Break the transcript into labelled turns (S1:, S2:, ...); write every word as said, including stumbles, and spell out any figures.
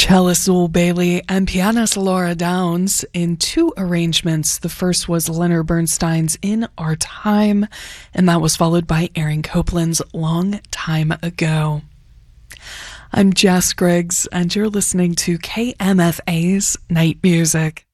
S1: Cellist Zool Bailey and pianist Laura Downs in two arrangements. The first was Leonard Bernstein's In Our Time, and that was followed by Aaron Copland's Long Time Ago. I'm Jess Griggs, and you're listening to K M F A's Night Music.